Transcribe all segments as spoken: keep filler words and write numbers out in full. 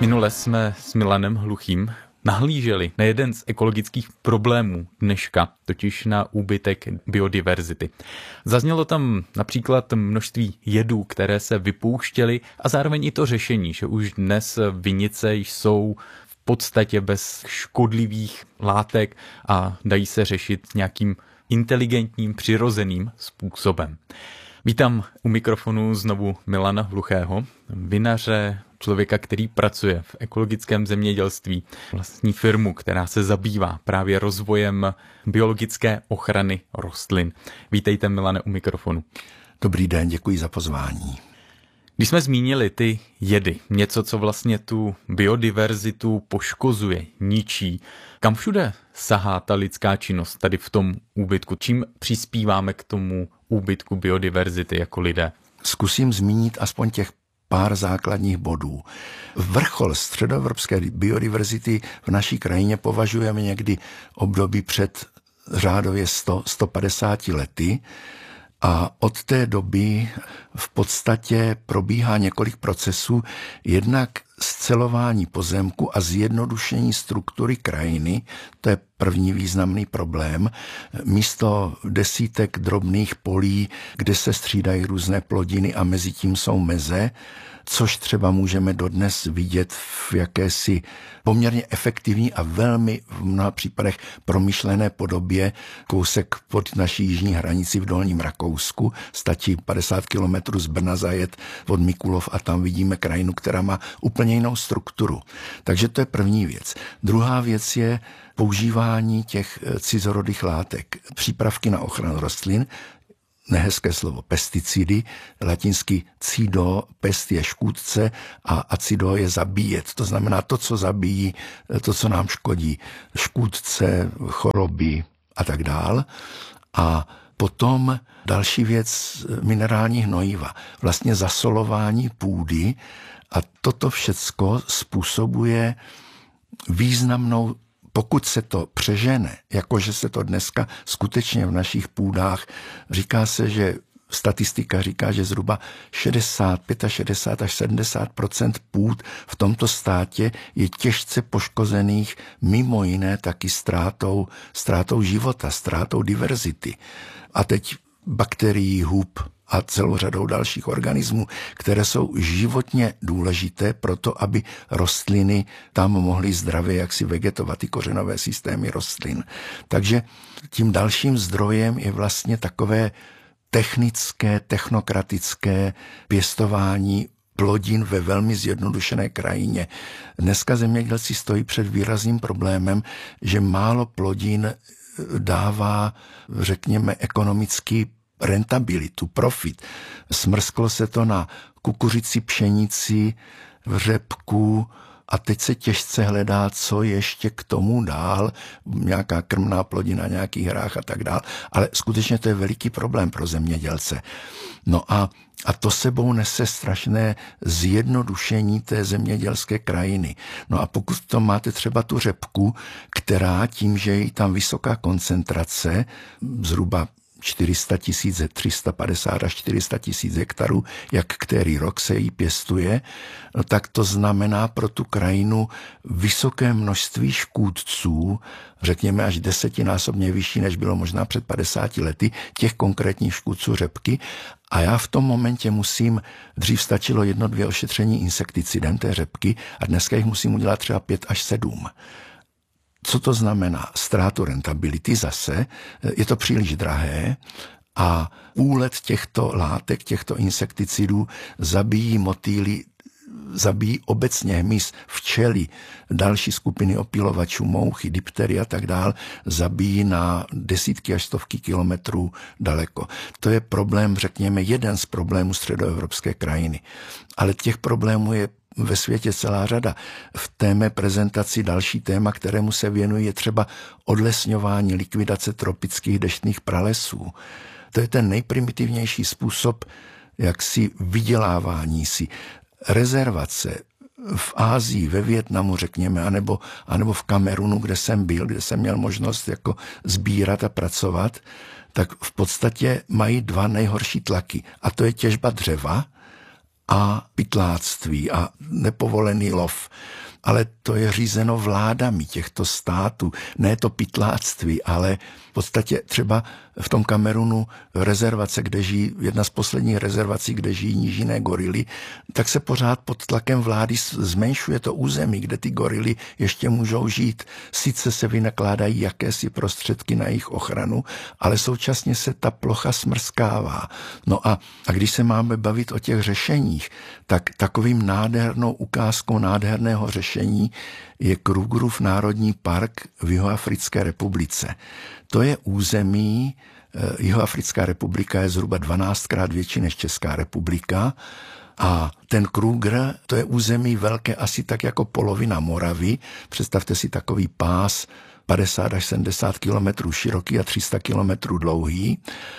Minule jsme s Milanem Hluchým nahlíželi na jeden z ekologických problémů dneška, totiž na úbytek biodiverzity. Zaznělo tam například množství jedů, které se vypouštěly, a zároveň i to řešení, že už dnes vinice jsou v podstatě bez škodlivých látek a dají se řešit nějakým inteligentním, přirozeným způsobem. Vítám u mikrofonu znovu Milana Hluchého, vinaře, člověka, který pracuje v ekologickém zemědělství, vlastní firmu, která se zabývá právě rozvojem biologické ochrany rostlin. Vítejte, Milane, u mikrofonu. Dobrý den, děkuji za pozvání. Když jsme zmínili ty jedy, něco, co vlastně tu biodiverzitu poškozuje, ničí, kam všude sahá ta lidská činnost tady v tom úbytku? Čím přispíváme k tomu úbytku biodiverzity jako lidé? Zkusím zmínit aspoň těch pár základních bodů. Vrchol středoevropské biodiverzity v naší krajině považujeme někdy období před řádově sto až sto padesát lety, a od té doby v podstatě probíhá několik procesů, jednak scelování pozemku a zjednodušení struktury krajiny, to je první významný problém. Místo desítek drobných polí, kde se střídají různé plodiny a mezi tím jsou meze, což třeba můžeme dodnes vidět v jakési poměrně efektivní a velmi v mnoha případech promyšlené podobě kousek pod naší jižní hranici v Dolním Rakousku. Stačí padesát kilometrů z Brna zajet pod Mikulov a tam vidíme krajinu, která má úplně jinou strukturu. Takže to je první věc. Druhá věc je používání těch cizorodých látek. Přípravky na ochranu rostlin, nehezké slovo pesticidy, latinsky cido, pest je škůdce a acido je zabíjet. To znamená to, co zabíjí, to, co nám škodí, škůdce, choroby a tak dál. A potom další věc, minerální hnojiva, vlastně zasolování půdy, a toto všecko způsobuje významnou, pokud se to přežene, jakože se to dneska skutečně v našich půdách, říká se, že statistika říká, že zhruba šedesát, šedesát pět až sedmdesát procent půd v tomto státě je těžce poškozených, mimo jiné taky ztrátou, ztrátou života, ztrátou diverzity. A teď bakterií, hub a celou řadou dalších organismů, které jsou životně důležité pro to, aby rostliny tam mohly zdravě jaksi vegetovat, ty kořenové systémy rostlin. Takže tím dalším zdrojem je vlastně takové technické, technokratické pěstování plodin ve velmi zjednodušené krajině. Dneska zemědělci stojí před výrazným problémem, že málo plodin dává, řekněme, ekonomický rentabilitu, profit. Smrsklo se to na kukuřici, pšenici, řepku a teď se těžce hledá, co ještě k tomu dál, nějaká krmná plodina, nějaký hrách a tak dál. Ale skutečně to je veliký problém pro zemědělce. No a, a to sebou nese strašné zjednodušení té zemědělské krajiny. No a pokud to máte třeba tu řepku, která tím, že je tam vysoká koncentrace, zhruba čtyři sta tisíc, tři sta padesát až čtyři sta tisíc hektarů, jak který rok se jí pěstuje, no tak to znamená pro tu krajinu vysoké množství škůdců, řekněme až desetinásobně vyšší, než bylo možná před padesáti lety, těch konkrétních škůdců řepky. A já v tom momentě musím, dřív stačilo jedno, dvě ošetření insekticidem té řepky a dneska jich musím udělat třeba pět až sedm. Co to znamená? Ztrátu rentability zase, je to příliš drahé a úlet těchto látek, těchto insekticidů zabíjí motýly, zabíjí obecně hmyz, včely, další skupiny opylovačů, mouchy, diptery a tak dál, zabíjí na desítky až stovky kilometrů daleko. To je problém, řekněme, jeden z problémů středoevropské krajiny. Ale těch problémů je ve světě celá řada. V té mé prezentaci další téma, kterému se věnuji, je třeba odlesňování, likvidace tropických deštných pralesů. To je ten nejprimitivnější způsob jaksi vydělávání si. Rezervace v Ázii, ve Vietnamu, řekněme, anebo, anebo v Kamerunu, kde jsem byl, kde jsem měl možnost jako sbírat a pracovat, tak v podstatě mají dva nejhorší tlaky. A to je těžba dřeva a pytláctví a nepovolený lov. Ale to je řízeno vládami těchto států. Ne to pytláctví, ale v podstatě třeba v tom Kamerunu rezervace, kde žijí, jedna z posledních rezervací, kde žijí nížinné gorily, tak se pořád pod tlakem vlády zmenšuje to území, kde ty gorily ještě můžou žít. Sice se vynakládají jakési prostředky na jejich ochranu, ale současně se ta plocha smrskává. No a, a když se máme bavit o těch řešeních, tak takovým nádhernou ukázkou nádherného řešení je Krugerův národní park v Jihoafrické republice. To je území, Jihoafrická republika je zhruba dvanáctkrát větší než Česká republika a ten Kruger, to je území velké asi tak jako polovina Moravy. Představte si takový pás padesát až sedmdesát kilometrů široký a tři sta kilometrů dlouhý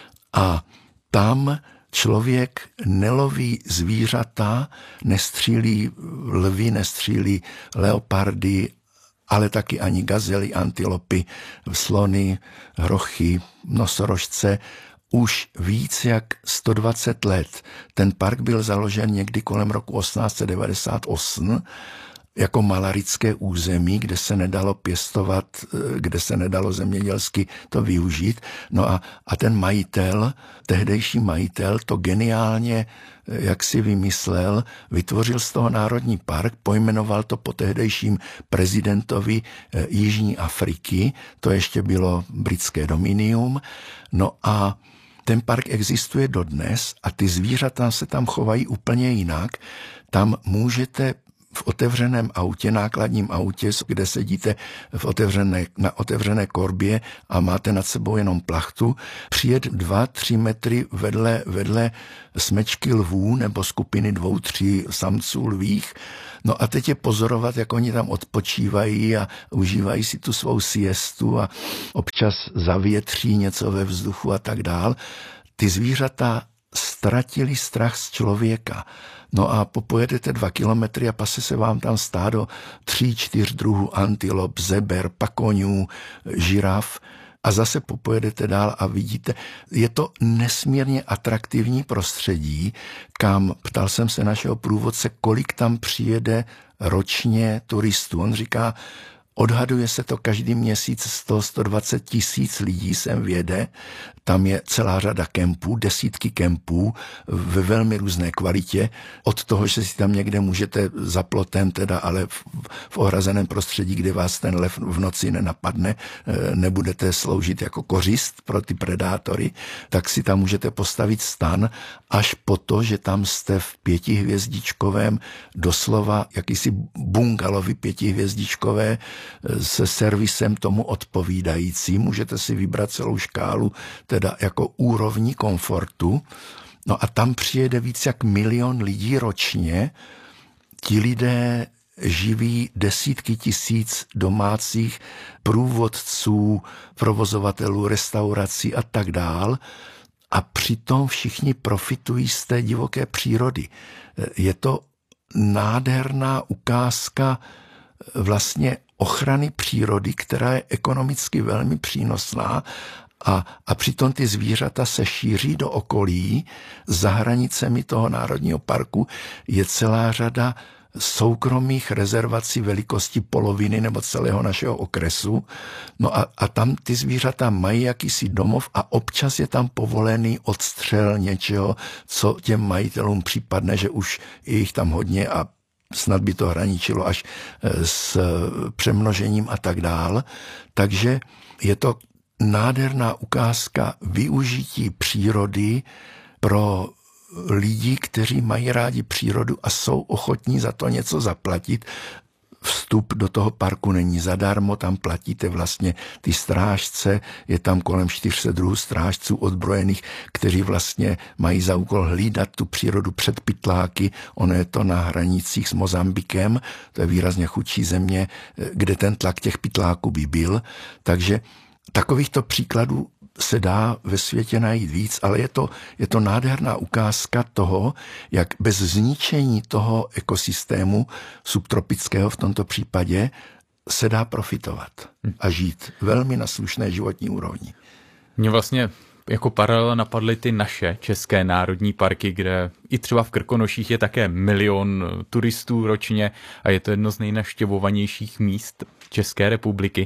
a tam člověk neloví zvířata, nestřílí lvy, nestřílí leopardy, ale taky ani gazely, antilopy, slony, hrochy, nosorožce. Už víc jak sto dvacet let. Ten park byl založen někdy kolem roku osmnáct set devadesát osm jako malarické území, kde se nedalo pěstovat, kde se nedalo zemědělsky to využít. No a, a ten majitel, tehdejší majitel, to geniálně, jak si vymyslel, vytvořil z toho národní park, pojmenoval to po tehdejším prezidentovi Jižní Afriky, to ještě bylo britské dominium. No a ten park existuje dodnes a ty zvířata se tam chovají úplně jinak. Tam můžete v otevřeném autě, nákladním autě, kde sedíte v otevřené, na otevřené korbě a máte nad sebou jenom plachtu, přijet dva, tři metry vedle, vedle smečky lvů nebo skupiny dvou, tří samců lvých. No a teď je pozorovat, jak oni tam odpočívají a užívají si tu svou siestu a občas zavětří něco ve vzduchu a tak dál. Ty zvířata ztratili strach z člověka. No a popojedete dva kilometry a pase se vám tam stádo tří, čtyř druhů antilop, zeber, pakoňů, žiraf a zase popojedete dál a vidíte, je to nesmírně atraktivní prostředí, kam, ptal jsem se našeho průvodce, kolik tam přijede ročně turistů. On říká, odhaduje se to každý měsíc sto až sto dvacet tisíc lidí sem vjede. Tam je celá řada kempů, desítky kempů ve velmi různé kvalitě. Od toho, že si tam někde můžete za plotem, teda, ale v, v ohrazeném prostředí, kde vás ten lev v noci nenapadne, nebudete sloužit jako kořist pro ty predátory, tak si tam můžete postavit stan, až po to, že tam jste v pětihvězdičkovém, doslova jakýsi bungalovy pětihvězdičkové se servisem tomu odpovídající. Můžete si vybrat celou škálu teda jako úrovní komfortu. No a tam přijede víc jak milion lidí ročně. Ti lidé živí desítky tisíc domácích průvodců, provozovatelů restaurací a tak dál. A přitom všichni profitují z té divoké přírody. Je to nádherná ukázka vlastně ochrany přírody, která je ekonomicky velmi přínosná a, a přitom ty zvířata se šíří do okolí. Za hranicemi toho národního parku je celá řada soukromých rezervací velikosti poloviny nebo celého našeho okresu. No a, a tam ty zvířata mají jakýsi domov a občas je tam povolený odstřel něčeho, co těm majitelům připadne, že už je jich tam hodně a snad by to hraničilo až s přemnožením a tak dál. Takže je to nádherná ukázka využití přírody pro lidi, kteří mají rádi přírodu a jsou ochotní za to něco zaplatit. Vstup do toho parku není zadarmo, tam platíte vlastně ty strážce, je tam kolem čtyř set druhů strážců odbrojených, kteří vlastně mají za úkol hlídat tu přírodu před pytláky. Ono je to na hranicích s Mozambikem, to je výrazně chudší země, kde ten tlak těch pytláků by byl. Takže takovýchto příkladů se dá ve světě najít víc, ale je to, je to nádherná ukázka toho, jak bez zničení toho ekosystému subtropického v tomto případě se dá profitovat a žít velmi na slušné životní úrovni. Mě vlastně jako paralela napadly ty naše české národní parky, kde i třeba v Krkonoších je také milion turistů ročně a je to jedno z nejnavštěvovanějších míst České republiky.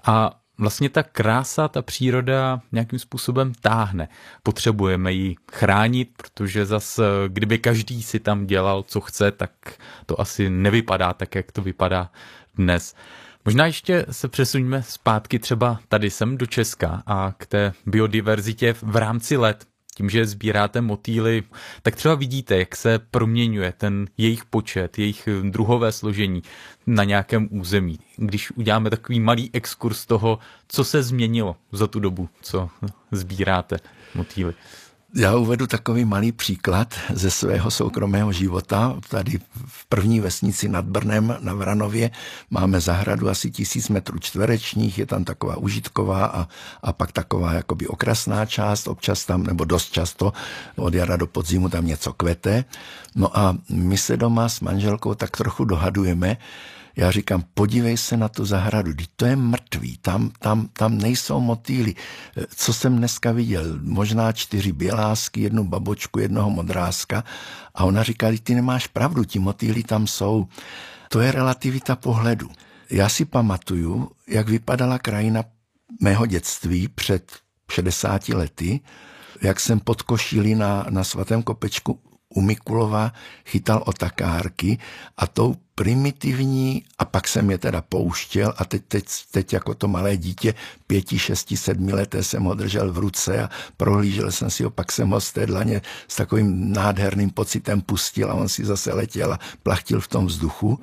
A vlastně ta krása, ta příroda nějakým způsobem táhne. Potřebujeme ji chránit, protože zas, kdyby každý si tam dělal, co chce, tak to asi nevypadá tak, jak to vypadá dnes. Možná ještě se přesuňme zpátky třeba tady sem do Česka a k té biodiverzitě v rámci let. Tím, že sbíráte motýly, tak třeba vidíte, jak se proměňuje ten jejich počet, jejich druhové složení na nějakém území. Když uděláme takový malý exkurs toho, co se změnilo za tu dobu, co sbíráte motýly. Já uvedu takový malý příklad ze svého soukromého života. Tady v první vesnici nad Brnem na Vranově máme zahradu asi tisíc metrů čtverečních, je tam taková užitková a, a pak taková jakoby okrasná část, občas tam, nebo dost často od jara do podzimu tam něco kvete. No a my se doma s manželkou tak trochu dohadujeme. Já říkám, podívej se na tu zahradu, teď to je mrtvý, tam, tam, tam nejsou motýly. Co jsem dneska viděl? Možná čtyři bělásky, jednu babočku, jednoho modráska. A ona říká, ty nemáš pravdu, ti motýly tam jsou. To je relativita pohledu. Já si pamatuju, jak vypadala krajina mého dětství před šedesáti lety, jak jsem pod košíli na, na Svatém Kopečku u Mikulova chytal otakárky a tou primitivní, a pak jsem je teda pouštěl a teď, teď, teď jako to malé dítě pěti, šesti, sedmi leté jsem ho držel v ruce a prohlížel jsem si ho, pak jsem ho z té dlaně s takovým nádherným pocitem pustil a on si zase letěl a plachtil v tom vzduchu.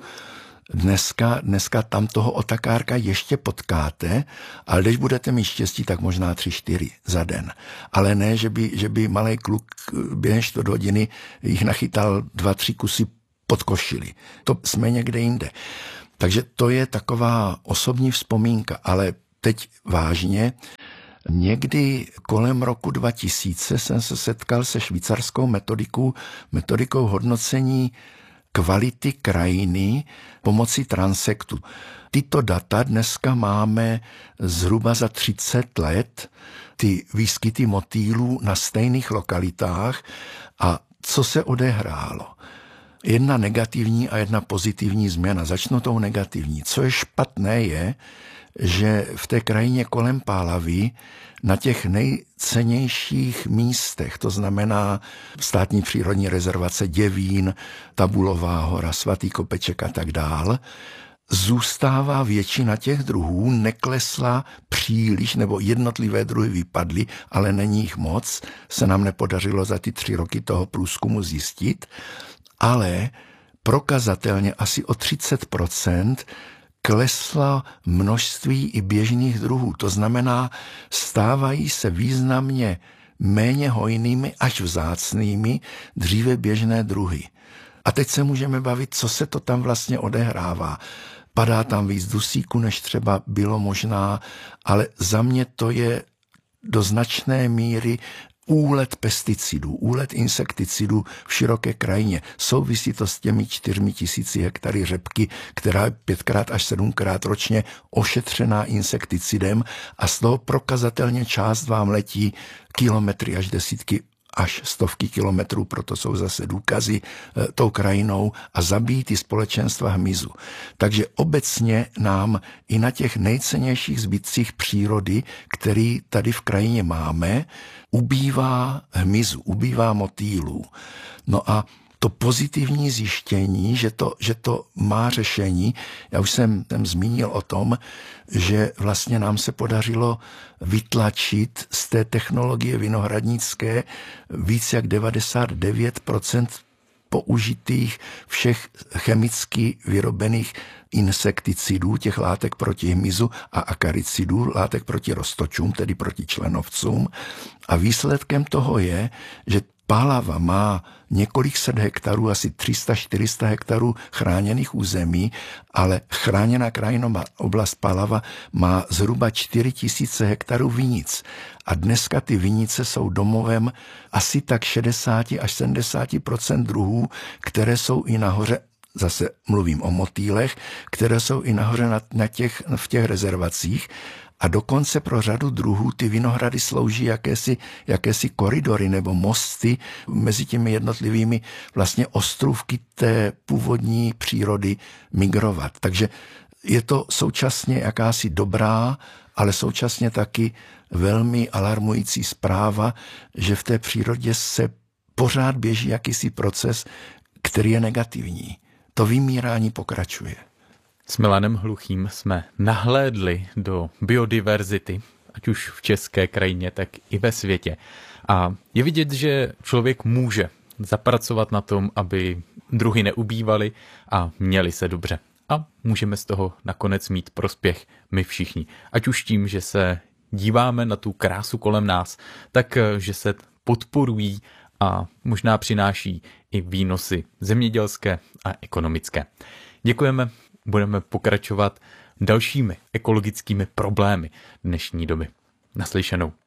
Dneska, dneska tam toho otakárka ještě potkáte, ale když budete mít štěstí, tak možná tři, čtyři za den. Ale ne, že by, že by malý kluk během čtvrt hodiny jich nachytal dva, tři kusy pod košili. To jsme někde jinde. Takže to je taková osobní vzpomínka, ale teď vážně. Někdy kolem roku dva tisíce jsem se setkal se švýcarskou metodikou, metodikou hodnocení kvality krajiny pomocí transektu. Tyto data dneska máme zhruba za třicet let, ty výskyty motýlů na stejných lokalitách a co se odehrálo. Jedna negativní a jedna pozitivní změna. Začnu tou negativní. Co je špatné je, že v té krajině kolem Pálavy na těch nejcennějších místech, to znamená státní přírodní rezervace Děvín, Tabulová hora, Svatý Kopeček a tak dál, zůstává většina těch druhů, neklesla příliš, nebo jednotlivé druhy vypadly, ale není jich moc, se nám nepodařilo za ty tři roky toho průzkumu zjistit, ale prokazatelně asi o třicet procent klesla množství i běžných druhů. To znamená, stávají se významně méně hojnými až vzácnými dříve běžné druhy. A teď se můžeme bavit, co se to tam vlastně odehrává. Padá tam víc dusíku, než třeba bylo možná, ale za mě to je do značné míry úlet pesticidů, úlet insekticidů v široké krajině. Souvisí to s těmi čtyřmi tisíci hektary řepky, která je pětkrát až sedmkrát ročně ošetřená insekticidem a z toho prokazatelně část vám letí kilometry až desítky až stovky kilometrů, proto jsou zase důkazy e, tou krajinou a zabíjí ty společenstva hmyzu. Takže obecně nám i na těch nejcennějších zbytcích přírody, který tady v krajině máme, ubývá hmyzu, ubývá motýlů. No a to pozitivní zjištění, že to, že to má řešení, já už jsem, jsem zmínil o tom, že vlastně nám se podařilo vytlačit z té technologie vinohradnické víc jak devadesát devět procent použitých všech chemicky vyrobených insekticidů, těch látek proti hmyzu a akaricidů, látek proti roztočům, tedy proti členovcům. A výsledkem toho je, že Pálava má několik set hektarů, asi tři sta čtyři sta hektarů chráněných území, ale chráněná krajinová oblast Pálava má zhruba čtyři tisíce hektarů vinic. A dneska ty vinice jsou domovem asi tak šedesát až sedmdesát procent druhů, které jsou i nahoře zase mluvím o motýlech, které jsou i nahoře na, na těch, v těch rezervacích. A dokonce pro řadu druhů ty vinohrady slouží jakési, jakési koridory nebo mosty mezi těmi jednotlivými vlastně ostrůvky té původní přírody migrovat. Takže je to současně jakási dobrá, ale současně taky velmi alarmující zpráva, že v té přírodě se pořád běží jakýsi proces, který je negativní. To vymírání pokračuje. S Milanem Hluchým jsme nahlédli do biodiverzity, ať už v české krajině, tak i ve světě. A je vidět, že člověk může zapracovat na tom, aby druhy neubývaly a měly se dobře. A můžeme z toho nakonec mít prospěch my všichni. Ať už tím, že se díváme na tu krásu kolem nás, tak že se podporují a možná přináší i výnosy zemědělské a ekonomické. Děkujeme, budeme pokračovat dalšími ekologickými problémy dnešní doby. Naslyšenou.